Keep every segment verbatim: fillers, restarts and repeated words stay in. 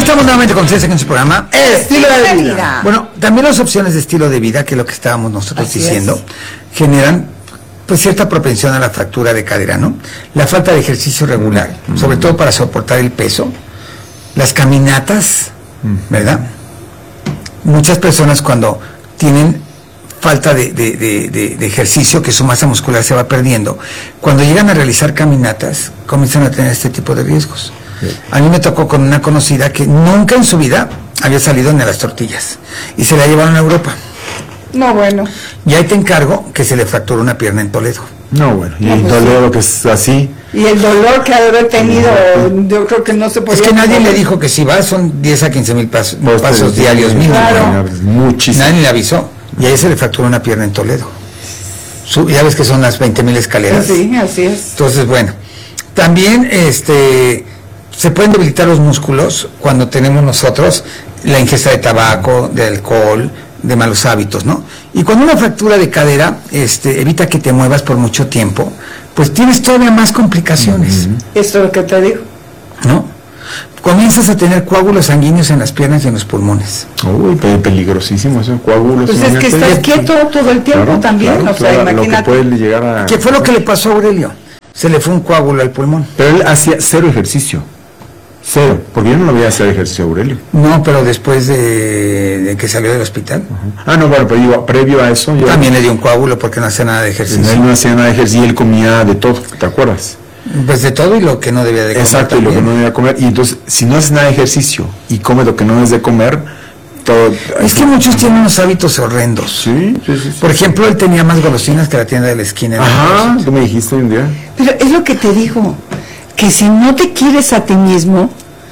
estamos nuevamente con ustedes en su programa Estilo de Vida. vida. Bueno, también las opciones de estilo de vida, que es lo que estábamos nosotros Así diciendo, es. generan pues cierta propensión a la fractura de cadera, ¿no? La falta de ejercicio regular, mm. sobre todo para soportar el peso, las caminatas, mm. ¿verdad? Muchas personas cuando tienen falta de, de, de, de, de ejercicio, que su masa muscular se va perdiendo, cuando llegan a realizar caminatas, comienzan a tener este tipo de riesgos. Sí. A mí me tocó con una conocida que nunca en su vida había salido ni a las tortillas, y se la llevaron a Europa. No, bueno. Y ahí te encargo que se le fracturó una pierna en Toledo. No, bueno, y no, el pues dolor sí. que es así. Y el dolor que ha de haber tenido, no. yo creo que no se podía... Es que nadie le dijo que si va son diez a quince mil pasos, Pues, pasos sí, diarios mínimo. Claro. Muchísimo. Nadie le avisó. Y ahí se le fracturó una pierna en Toledo. Su, ya ves que son las veinte mil escaleras. Sí, así es. Entonces, bueno, también este se pueden debilitar los músculos cuando tenemos nosotros la ingesta de tabaco, de alcohol, de malos hábitos, ¿no? Y cuando una fractura de cadera este, evita que te muevas por mucho tiempo, pues tienes todavía más complicaciones. Uh-huh. Esto es lo que te digo. ¿No? Comienzas a tener coágulos sanguíneos en las piernas y en los pulmones. Uy, pe- peligrosísimo eso, coágulos. Pues es que estás quieto todo el tiempo claro, también, claro, o sea, claro, imagínate. Lo que puede llegar a... ¿Qué fue lo que le pasó a Aurelio? Se le fue un coágulo al pulmón. Pero él hacía cero ejercicio. Cero, porque yo no lo veía hacer ejercicio a Aurelio. No, pero después de, de que salió del hospital. Uh-huh. Ah, no, bueno, pero digo, previo a eso... Yo, también le dio un coágulo porque no hacía nada de ejercicio. Él no hacía nada de ejercicio y él comía de todo, ¿te acuerdas? Pues de todo y lo que no debía de comer. Exacto, también. y lo que no debía comer. Y entonces, si no haces nada de ejercicio y comes lo que no debes de comer, todo... Es que muchos tienen unos hábitos horrendos. Sí, sí, sí. sí. Por ejemplo, él tenía más golosinas que la tienda de la esquina. Ajá, tú me dijiste un día. Pero es lo que te digo, que si no te quieres a ti mismo,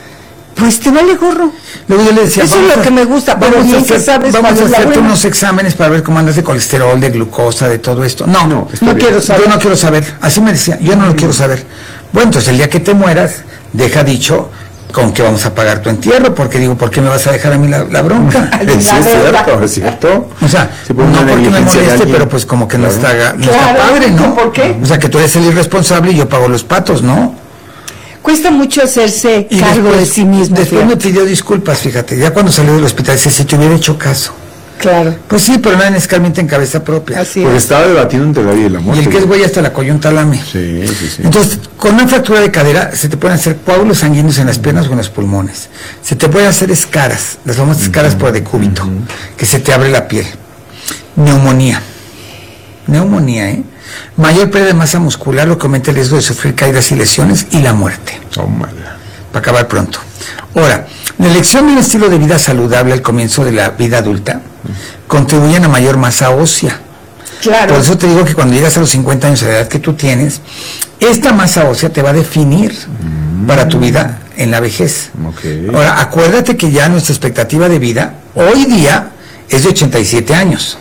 pues te vale gorro. Luego yo le decía, eso es lo que me gusta, pero vamos bien a hacer, que sabes vamos cuál a es la hacerte buena. unos exámenes para ver cómo andas de colesterol, de glucosa, de todo esto. No, no, no quiero saber. Yo no quiero saber. Así me decía, yo no lo quiero saber. Bueno, entonces el día que te mueras, deja dicho con que vamos a pagar tu entierro, porque digo, ¿por qué me vas a dejar a mí la, la bronca? Sí, es cierto, es cierto. O sea, sí, no porque me moleste, pero pues como que claro. no está, no claro, está padre, ¿no? ¿por qué? O sea, que tú eres el irresponsable y yo pago los patos, ¿no? Cuesta mucho hacerse Y cargo después, de sí mismo. Después fíjate. me pidió disculpas, fíjate, ya cuando salió del hospital, dice, si te hubiera hecho caso. Claro. Pues sí, pero nadie escarmienta en cabeza propia. Así Porque es. estaba debatiendo entre la vida y la Y muerte. el que es güey hasta la coyunta lame. Sí, sí, sí. Entonces, con una fractura de cadera se te pueden hacer coágulos sanguíneos en las piernas o en los pulmones. Se te pueden hacer escaras, las famosas escaras por decúbito, uh-huh. que se te abre la piel. Neumonía. Neumonía, ¿eh? Mayor pérdida de masa muscular, lo que aumenta el riesgo de sufrir caídas y lesiones y la muerte. Oh, mala. Para acabar pronto. Ahora, la elección de un estilo de vida saludable al comienzo de la vida adulta contribuyen a mayor masa ósea. Claro. Por eso te digo que cuando llegas a los cincuenta años, a la edad que tú tienes, esta masa ósea te va a definir mm. para tu vida en la vejez. Okay. Ahora, acuérdate que ya nuestra expectativa de vida hoy día es de ochenta y siete años.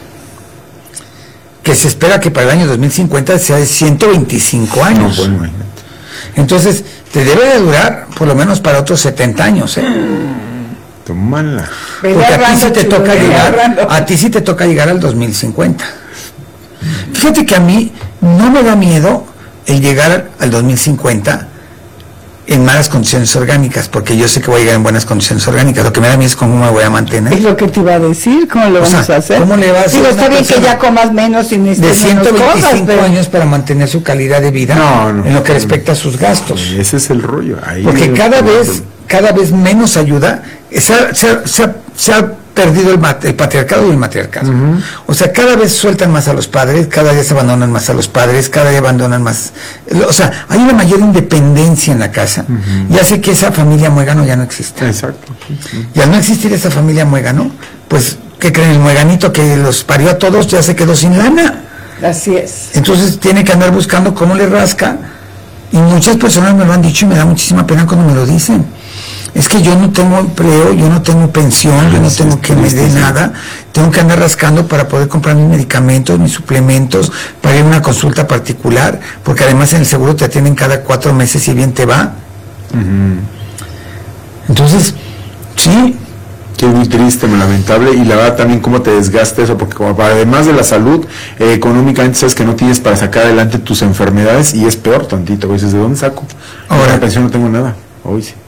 Que se espera que para el año dos mil cincuenta sea de ciento veinticinco años. No, bueno, imagínate. Entonces, te debe de durar por lo menos para otros setenta años, ¿eh? Tómala. Porque a ti sí te chulo, toca llegar, agarrando. a ti sí te toca llegar al dos mil cincuenta. Fíjate que a mí no me da miedo el llegar al dos mil cincuenta en malas condiciones orgánicas, porque yo sé que voy a llegar en buenas condiciones orgánicas. Lo que me da miedo es cómo me voy a mantener. Es lo que te iba a decir, ¿cómo lo O vamos sea, a hacer? ¿cómo le vas a Digo, hacer está una bien que persona ya comas menos y de necesites ciento menos veinticinco cosas, pero... años para mantener su calidad de vida No, no, en lo que no, respecta a sus gastos? Ese es el rollo. Ahí Porque es cada el vez, rollo. cada vez menos ayuda, se ha, se ha, se ha, se ha perdido el, mat, el patriarcado y el matriarcado. Uh-huh. O sea, cada vez sueltan más a los padres, cada día se abandonan más a los padres, cada día abandonan más. O sea, hay una mayor independencia en la casa uh-huh. y hace que esa familia muégano ya no exista. Exacto. Sí, sí. Y al no existir esa familia muégano, pues, ¿qué creen? El mueganito que los parió a todos ya se quedó sin lana. Así es. Entonces tiene que andar buscando cómo le rasca. Y muchas personas me lo han dicho y me da muchísima pena cuando me lo dicen. Es que yo no tengo empleo, yo no tengo pensión, yo no tengo que me dé nada, tengo que andar rascando para poder comprar mis medicamentos, mis suplementos, para ir a una consulta particular, porque además en el seguro te atienden cada cuatro meses y bien te va. Uh-huh. Entonces, sí. Que es muy triste, muy lamentable, y la verdad también cómo te desgasta eso, porque como además de la salud, eh, económicamente sabes que no tienes para sacar adelante tus enfermedades, y es peor tantito, dices, ¿de dónde saco? Ahora, la pensión no tengo nada, hoy sí.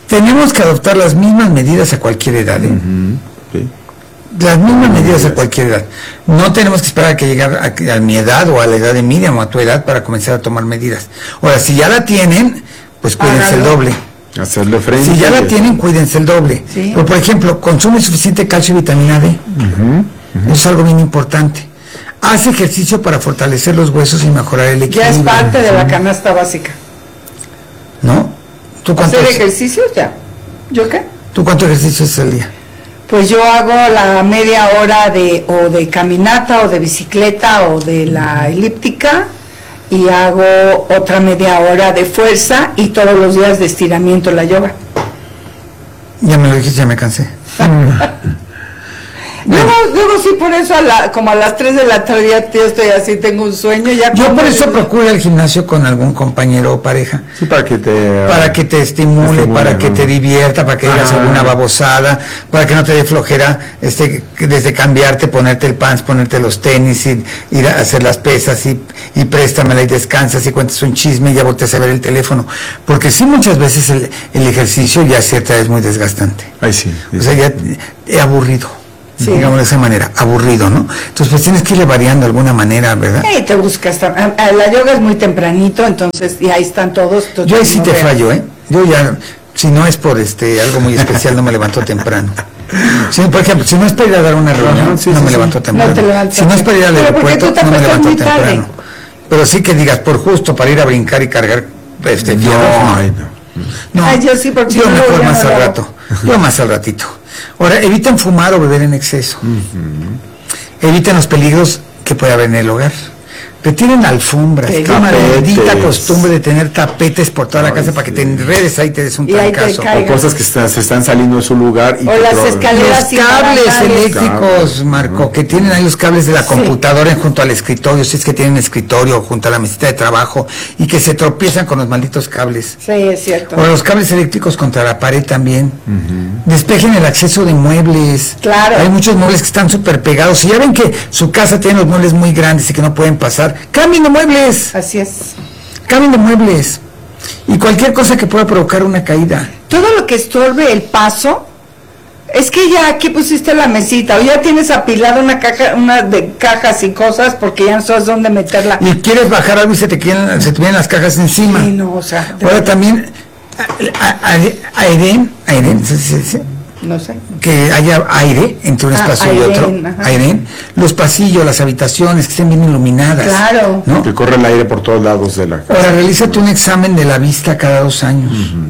tenemos que adoptar las mismas medidas a cualquier edad, ¿eh? Ujú, sí. Las mismas medidas a cualquier edad. No tenemos que esperar a que llegue a, a mi edad o a la edad de Miriam o a tu edad para comenzar a tomar medidas. Ahora, si ya la tienen, pues cuídense el doble. Hacerle frente. Si ya la y- tienen, cuídense el doble. Sí. Pero, por ejemplo, consume suficiente calcio y vitamina D. Ujú. Eso es algo bien importante. Haz ejercicio para fortalecer los huesos y mejorar el equilibrio. Ya es parte de la canasta básica. ¿No? ¿Tú cuánto, ¿Hacer ejercicios? Ya. ¿Yo qué? ¿Tú cuánto ejercicio haces al día? Pues yo hago la media hora de o de caminata o de bicicleta o de la elíptica y hago otra media hora de fuerza y todos los días de estiramiento, la yoga. Ya me lo dijiste, ya me cansé. Luego, luego sí, por eso a la, como a las tres de la tarde ya tío, estoy así, tengo un sueño. Ya Yo como por eso desde- procuro ir al gimnasio con algún compañero o pareja. Sí, para que te... Para que te estimule, estimule, para que ¿no? te divierta, para que digas Ajá. alguna babosada, para que no te dé flojera, este, que desde cambiarte, ponerte el pants, ponerte los tenis, y, ir a hacer las pesas y, y préstamela y descansas y cuentas un chisme y ya volteas a ver el teléfono. Porque sí, muchas veces el, el ejercicio ya a cierta edad es muy desgastante. Ay, sí. sí, O sea, sí. ya he aburrido, Sí. digamos de esa manera, aburrido, ¿no? Entonces, pues tienes que irle variando de alguna manera, ¿verdad? Eh, te buscas, tam- a- a la yoga es muy tempranito, entonces y ahí están todos. entonces Yo ahí sí no te veas. fallo, ¿eh? Yo ya, si no es por este algo muy especial, no me levanto temprano. Si, por ejemplo, si no es para ir a dar una reunión, Ajá, sí, no sí, me sí. levanto temprano. No te levantas. Si no es para ir al Pero porque aeropuerto, tú te no me acuestas levanto muy tarde. temprano. Pero sí que digas, por justo, para ir a brincar y cargar este fierros, No, no. ay, no. No, Ay, yo sí, porque yo si no, mejor luego ya más no al lo hago. rato. Yo más al ratito. Ahora, eviten fumar o beber en exceso. Eviten los peligros que puede haber en el hogar. Retiren alfombras. Qué Tapetes. maldita costumbre de tener tapetes por toda la Ay, casa para que sí. te enredes ahí y te des un Y ahí te trancazo. cae. O cosas que están- se están saliendo de su lugar y O que las tro- escaleras. Los sin cables barandales. eléctricos, Cables, Marco, ¿no? que tienen ahí los cables de la Sí. computadora junto al escritorio, si es que tienen escritorio junto a la mesita de trabajo y que se tropiezan con los malditos cables. Sí, es cierto. O los cables eléctricos contra la pared también. Despejen el acceso de muebles. Claro. Hay muchos muebles que están súper pegados. Si ya ven que su casa tiene los muebles muy grandes y que no pueden pasar, cambien de muebles. Así es. Cambien de muebles. Y cualquier cosa que pueda provocar una caída. Todo lo que estorbe el paso, es que ya aquí pusiste la mesita, o ya tienes apilada una caja, una de cajas y cosas porque ya no sabes dónde meterla. Y quieres bajar algo y se te, quieren, se te vienen las cajas encima. Sí, no, o sea, de Ahora verdad, también, a- a- a- aeren, aeren, ¿sí se dice? no sé. Que haya aire entre un Ah, espacio y otro, airén, ajá. airén, los pasillos, las habitaciones que estén bien iluminadas, Claro. ¿no? que corre el aire por todos lados de la casa. Ahora realízate un examen de la vista cada dos años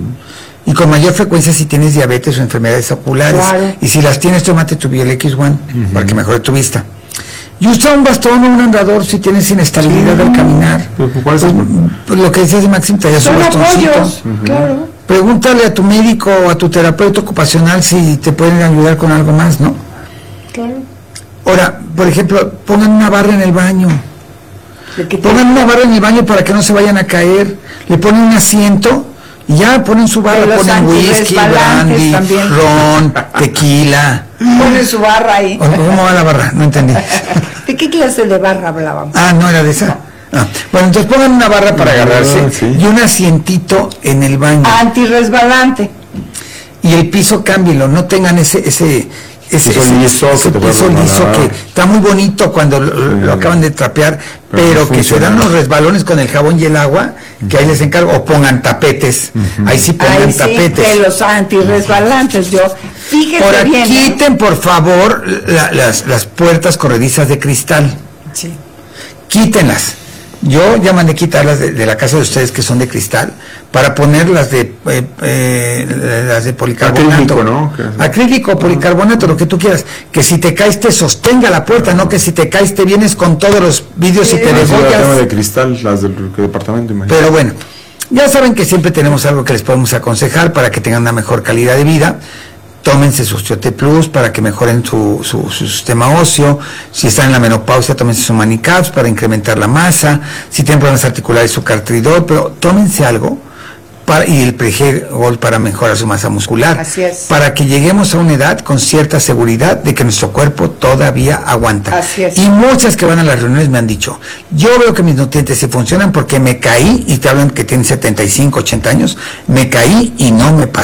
y con mayor frecuencia si tienes diabetes o enfermedades oculares, Claro. y si las tienes tómate tu Biel X uno para que mejore tu vista. Y usa un bastón o un andador si tienes inestabilidad al caminar. Pero, ¿cuál es el- Pues lo que decías de Maxim, te su Son bastoncito. apoyos, claro. Pregúntale a tu médico o a tu terapeuta ocupacional si te pueden ayudar con algo más, ¿no? Claro. Ahora, por ejemplo, pongan una barra en el baño. De que te- Pongan una barra en el baño para que no se vayan a caer. Le ponen un asiento y ya ponen su barra, De los ponen whisky, antirresbalantes brandy, también. ron, tequila. Ponen su barra ahí. ¿O ¿Cómo va la barra? No entendí. ¿De qué clase de barra hablábamos? Ah, no era de esa. Ah, bueno, entonces pongan una barra para Ah, agarrarse sí. y un asientito en el baño. Antirresbalante. Y el piso cámbielo, no tengan ese ese ese, Piso ese- liso ese que te puede piso liso resbalar. que está muy bonito cuando lo, lo acaban de trapear, Pero pero, no que se dan funciona. unos resbalones con el jabón y el agua, que ahí les encargo, o pongan tapetes, ahí sí pongan Ahí sí, tapetes. de los antirresbalantes. Yo, fíjese Ahora bien. ¿eh? quiten por favor la- las, las puertas corredizas de cristal, Sí. quítenlas. Yo ya mandé quitarlas de, de la casa de ustedes que son de cristal para poner las de eh, eh, las de policarbonato. Acrílico, ¿no? Que- Acrílico, policarbonato, lo que tú quieras. Que si te caes te sostenga la puerta, no que si te caes te vienes con todos los vídeos y te Ah, sí, la tengo degollas. de cristal, las del departamento, imagínate. Pero bueno, ya saben que siempre tenemos algo que les podemos aconsejar para que tengan una mejor calidad de vida. Tómense su Osteote Plus para que mejoren su, su, su sistema óseo. Si están en la menopausia, tómense su Manicaps para incrementar la masa. Si tienen problemas articulares, su Cartridol, pero tómense algo para, y el Pregol para mejorar su masa muscular. Así es. Para que lleguemos a una edad con cierta seguridad de que nuestro cuerpo todavía aguanta. Así es. Y muchas que van a las reuniones me han dicho, yo veo que mis nutrientes sí funcionan porque me caí, y te hablan que tienen setenta y cinco, ochenta años, me caí y no me pasó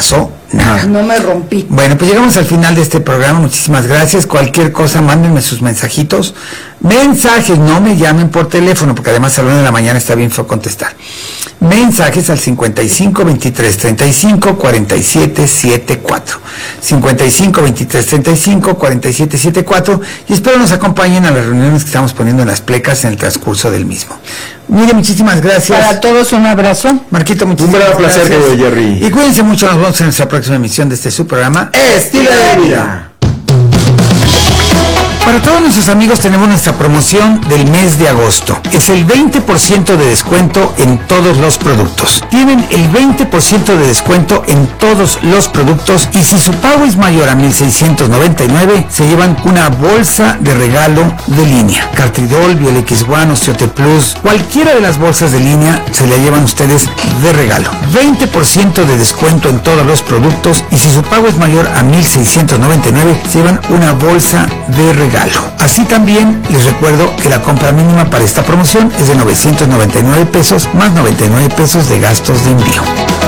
Nada. No me rompí. Bueno, pues llegamos al final de este programa. Muchísimas gracias. Cualquier cosa, mándenme sus mensajitos. Mensajes, no me llamen por teléfono, porque además a la una de la mañana está bien feo contestar. Mensajes al cincuenta y cinco, veintitrés, treinta y cinco, cuarenta y siete setenta y cuatro. cincuenta y cinco, veintitrés, treinta y cinco, cuarenta y siete setenta y cuatro. Y espero nos acompañen a las reuniones que estamos poniendo en las plecas en el transcurso del mismo. Mire, muchísimas gracias. Para todos un abrazo. Marquito, muchísimas Un gran placer, gracias. querido Jerry. Y cuídense mucho, nos vemos en nuestra próxima emisión de este su programa Estilo de vida. Para todos nuestros amigos tenemos nuestra promoción del mes de agosto. Es el veinte por ciento de descuento en todos los productos. Tienen el veinte por ciento de descuento en todos los productos y si su pago es mayor a mil seiscientos noventa y nueve, se llevan una bolsa de regalo de línea. Cartridol, Biolex One, Osteote Plus, cualquiera de las bolsas de línea se la llevan ustedes de regalo. veinte por ciento de descuento en todos los productos y si su pago es mayor a mil seiscientos noventa y nueve, se llevan una bolsa de regalo. Así también les recuerdo que la compra mínima para esta promoción es de novecientos noventa y nueve pesos más noventa y nueve pesos de gastos de envío.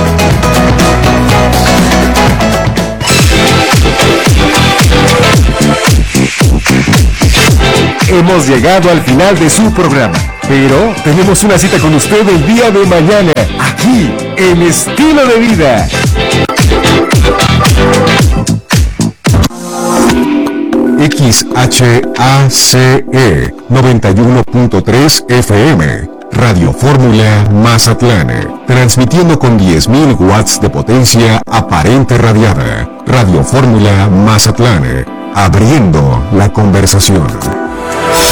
Hemos llegado al final de su programa, pero tenemos una cita con usted el día de mañana, aquí en Estilo de Vida. X H A C E noventa y uno punto tres F M, Radio Fórmula Mazatlán, transmitiendo con diez mil watts de potencia aparente radiada. Radio Fórmula Mazatlán, abriendo la conversación.